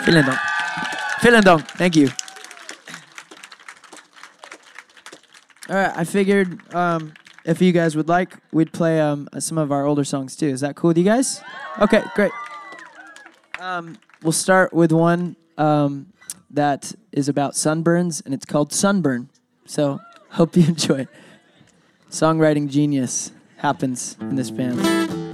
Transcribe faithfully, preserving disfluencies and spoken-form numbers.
Vielen Dank. Vielen Dank. Thank you. All right, I figured um, if you guys would like, we'd play um, some of our older songs too. Is that cool with you guys? Okay, great. Um, we'll start with one um, that is about sunburns, and it's called Sunburn. So, hope you enjoy it. Songwriting genius happens in this band.